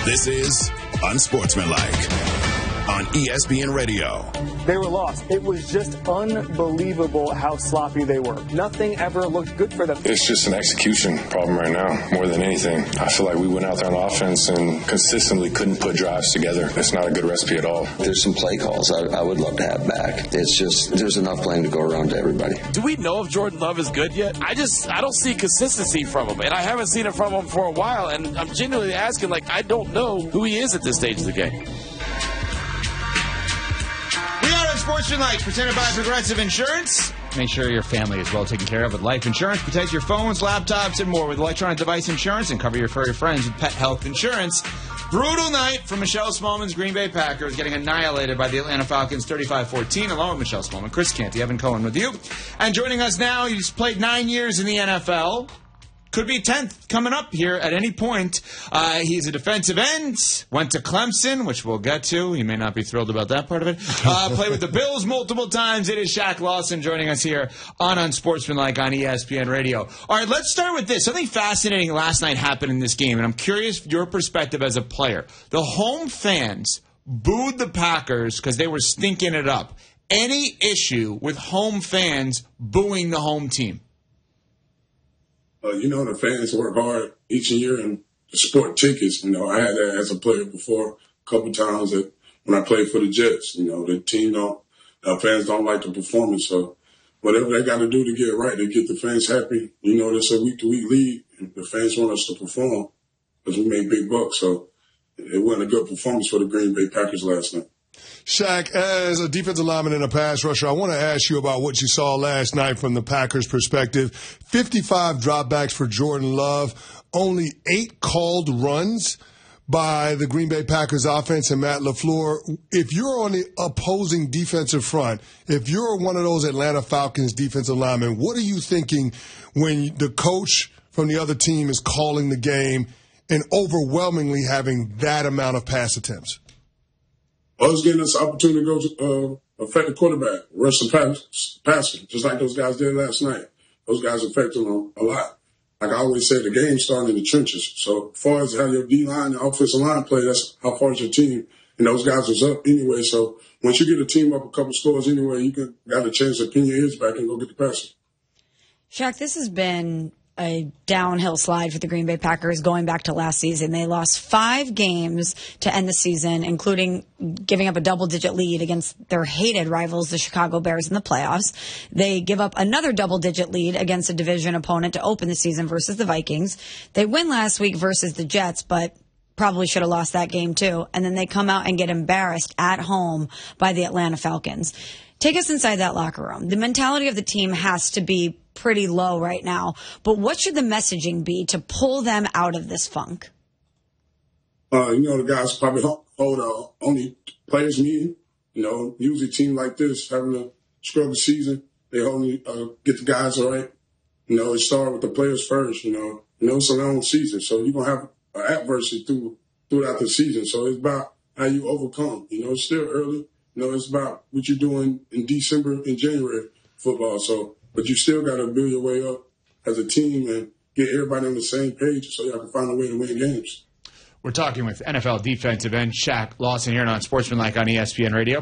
This is Unsportsmanlike on ESPN Radio. They were lost. It was just unbelievable how sloppy they were. Nothing ever looked good for them. It's just an execution problem right now, more than anything. I feel like we went out there on offense and consistently couldn't put drives together. It's not a good recipe at all. There's some play calls I would love to have back. It's just, there's enough blame to go around to everybody. Do we know if Jordan Love is good yet? I don't see consistency from him, and I haven't seen it from him for a while, and I'm genuinely asking, I don't know who he is at this stage of the game. Unsportsmanlike, presented by Progressive Insurance. Make sure your family is well taken care of with life insurance. Protect your phones, laptops, and more with electronic device insurance, and cover your furry friends with pet health insurance. Brutal night for Michelle Smallman's Green Bay Packers, getting annihilated by the Atlanta Falcons 35-14, along with Michelle Smallman, Chris Canty, Evan Cohen with you. And joining us now, he's played 9 years in the NFL. Could be 10th coming up here at any point. He's a defensive end. Went to Clemson, which we'll get to. You may not be thrilled about that part of it. Played with the Bills multiple times. It is Shaq Lawson joining us here on Unsportsmanlike on ESPN Radio. All right, let's start with this. Something fascinating last night happened in this game, and I'm curious your perspective as a player. The home fans booed the Packers because they were stinking it up. Any issue with home fans booing the home team? The fans work hard each year and support tickets. I had that as a player before a couple times when I played for the Jets. The team fans don't like the performance. So whatever they got to do to get it right, to get the fans happy. It's a week-to-week league. And the fans want us to perform because we make big bucks. So it wasn't a good performance for the Green Bay Packers last night. Shaq, as a defensive lineman and a pass rusher, I want to ask you about what you saw last night from the Packers' perspective. 55 dropbacks for Jordan Love, only 8 called runs by the Green Bay Packers offense and Matt LaFleur. If you're on the opposing defensive front, if you're one of those Atlanta Falcons defensive linemen, what are you thinking when the coach from the other team is calling the game and overwhelmingly having that amount of pass attempts? I was getting this opportunity to go affect the quarterback, rush the passer, just like those guys did last night. Those guys affected them a lot. Like I always say, the game started in the trenches. So as far as how your D-line and offensive line play, that's how far is your team. And those guys was up anyway. So once you get a team up a couple scores anyway, you got a chance to pin your ears back and go get the passer. Shaq, this has been a downhill slide for the Green Bay Packers going back to last season. They lost 5 games to end the season, including giving up a double-digit lead against their hated rivals, the Chicago Bears, in the playoffs. They give up another double-digit lead against a division opponent to open the season versus the Vikings. They win last week versus the Jets, but probably should have lost that game too. And then they come out and get embarrassed at home by the Atlanta Falcons. Take us inside that locker room. The mentality of the team has to be pretty low right now. But what should the messaging be to pull them out of this funk? The guys probably hold only players meeting. Usually a team like this having a struggle season, they only get the guys right. It starts with the players first. It's a long season, so you're gonna have adversity throughout the season. So it's about how you overcome. It's still early. It's about what you're doing in December and January football. But you still got to build your way up as a team and get everybody on the same page so you can find a way to win games. We're talking with NFL defensive end Shaq Lawson here on Sportsmanlike on ESPN Radio.